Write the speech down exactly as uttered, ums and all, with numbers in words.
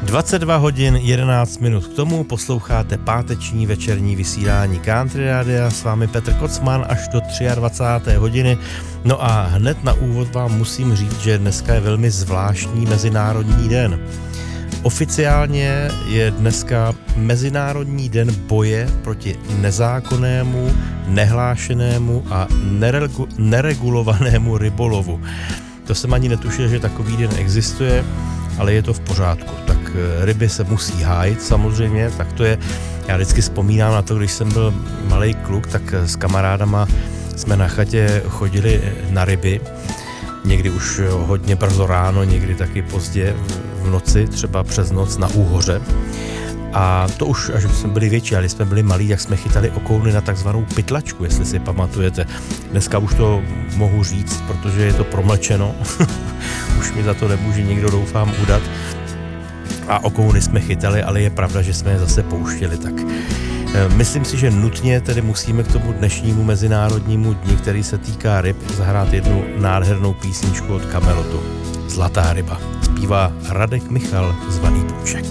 dvacet dva hodin jedenáct minut k tomu posloucháte páteční večerní vysílání Country Radia, s vámi Petr Kocman až do dvacáté třetí hodiny. No a hned na úvod vám musím říct, že dneska je velmi zvláštní Mezinárodní den. Oficiálně je dneska Mezinárodní den boje proti nezákonnému, nehlášenému a neregu- neregulovanému rybolovu. To jsem ani netušil, že takový den existuje, ale je to v pořádku. Tak ryby se musí hájit samozřejmě, tak to je. Já vždycky vzpomínám na to, když jsem byl malej kluk, tak s kamarádama jsme na chatě chodili na ryby. Někdy už hodně brzo ráno, někdy taky pozdě v noci, třeba přes noc na úhoře. A to už, až jsme byli větší, ale když jsme byli malí, jak jsme chytali okouny na takzvanou pytlačku, jestli si pamatujete. Dneska už to mohu říct, protože je to promlčeno. Už mi za to nemůže nikdo, doufám, udat. A okouny jsme chytali, ale je pravda, že jsme je zase pouštěli. Tak myslím si, že nutně tedy musíme k tomu dnešnímu mezinárodnímu dni, který se týká ryb, zahrát jednu nádhernou písničku od Kamelotu. Zlatá ryba. Zpívá Radek Michal, zvaný Půček.